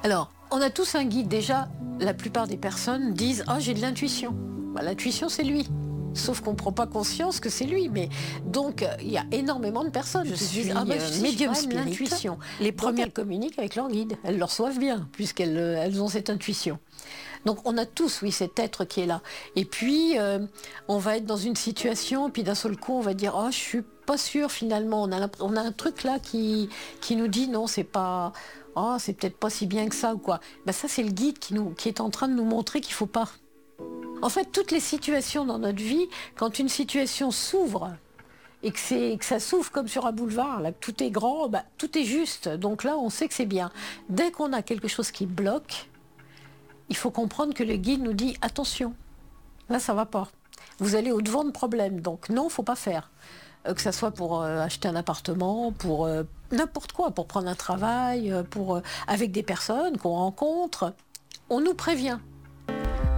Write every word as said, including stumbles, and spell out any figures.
Alors, on a tous un guide. Déjà, la plupart des personnes disent « Ah, j'ai de l'intuition ». Bah, l'intuition, c'est lui. Sauf qu'on ne prend pas conscience que c'est lui. Mais donc, il y a énormément de personnes Je qui suis disent « Ah, bah, euh, si, médium j'ai quand même spirit. l'intuition ». Les Donc, premières... elles communiquent avec leur guide. Elles le reçoivent bien, puisqu'elles euh, elles ont cette intuition. Donc, on a tous, oui, cet être qui est là. Et puis, euh, on va être dans une situation, puis d'un seul coup, on va dire « Oh, je suis pas sûre, finalement. » On a, on a un truc là qui, qui nous dit « Non, c'est pas... Oh, c'est peut-être pas si bien que ça, ou quoi. » Ben, ça, c'est le guide qui, nous, qui est en train de nous montrer qu'il faut pas. En fait, toutes les situations dans notre vie, quand une situation s'ouvre, et que, c'est, que ça s'ouvre comme sur un boulevard, là, que tout est grand, bah, tout est juste. Donc là, on sait que c'est bien. Dès qu'on a quelque chose qui bloque, il faut comprendre que le guide nous dit « Attention, là, ça va pas. Vous allez au-devant de problèmes. Donc non, il ne faut pas faire. » Que ça soit pour euh, acheter un appartement, pour euh, n'importe quoi, pour prendre un travail, pour, euh, avec des personnes qu'on rencontre. On nous prévient.